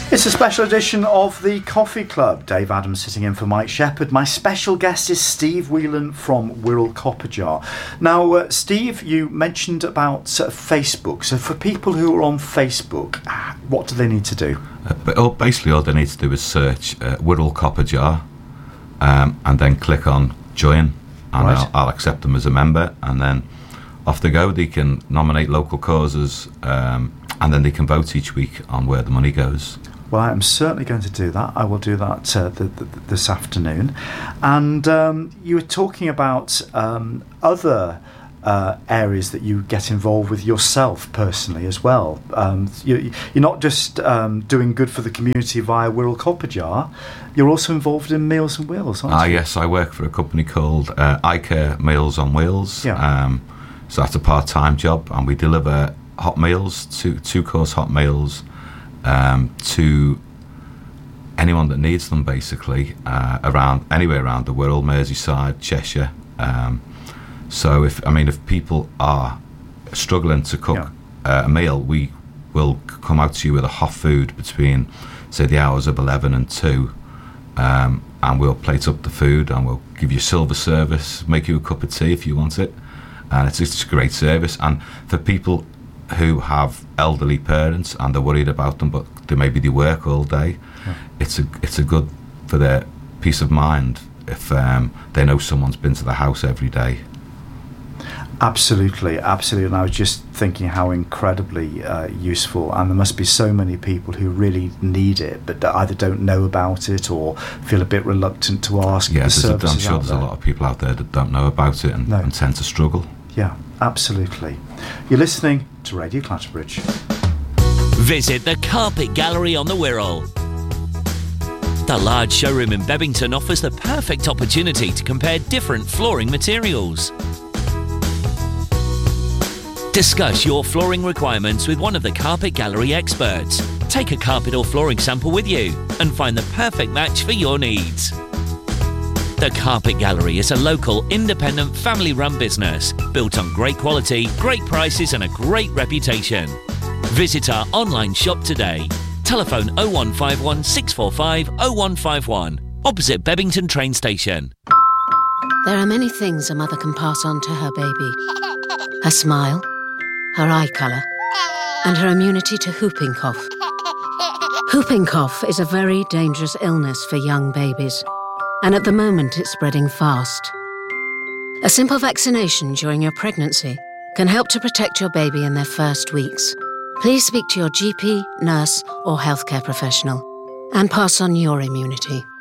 It's a special edition of the Coffee Club. Dave Adams sitting in for Mike Shepherd. My special guest is Steve Whelan from Wirral Copper Jar. Now, Steve, you mentioned about Facebook. So for people who are on Facebook, what do they need to do? Basically, all they need to do is search Wirral Copper Jar and then click on join, and right. I'll accept them as a member, and then off they go. They can nominate local causes, and then they can vote each week on where the money goes. Well, I am certainly going to do that. I will do that this afternoon. And you were talking about other areas that you get involved with yourself personally as well. You're not just doing good for the community via Wirral Copper Jar. You're also involved in Meals on Wheels, aren't you? Yes, I work for a company called iCare Meals on Wheels. Yeah. So that's a part-time job, and we deliver hot meals, two-course hot meals, to anyone that needs them, basically, anywhere around the world, Merseyside, Cheshire. So if people are struggling to cook a meal, we will come out to you with a hot food between, say, the hours of 11 and 2, and we'll plate up the food, and we'll give you silver service, make you a cup of tea if you want it, and it's just a great service. And for people who have elderly parents and they're worried about them, but they work all day, it's a good for their peace of mind if they know someone's been to the house every day. Absolutely. And I was just thinking how incredibly useful, and there must be so many people who really need it but either don't know about it or feel a bit reluctant to ask. I'm sure there's a lot of people out there that don't know about it and tend to struggle. Yeah, absolutely. You're listening to Radio Clatterbridge. Visit the Carpet Gallery on the Wirral. The large showroom in Bebington offers the perfect opportunity to compare different flooring materials. Discuss your flooring requirements with one of the Carpet Gallery experts. Take a carpet or flooring sample with you and find the perfect match for your needs. The Carpet Gallery is a local, independent, family-run business built on great quality, great prices and a great reputation. Visit our online shop today. Telephone 0151 645 0151, opposite Bebington train station. There are many things a mother can pass on to her baby. Her smile, her eye colour, and her immunity to whooping cough. Whooping cough is a very dangerous illness for young babies, and at the moment it's spreading fast. A simple vaccination during your pregnancy can help to protect your baby in their first weeks. Please speak to your GP, nurse or healthcare professional and pass on your immunity.